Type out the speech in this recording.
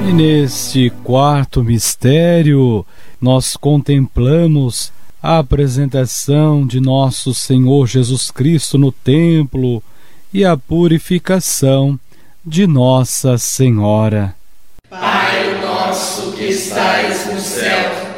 E neste quarto mistério, nós contemplamos a apresentação de nosso Senhor Jesus Cristo no templo e a purificação de Nossa Senhora. Pai nosso que estais no céu,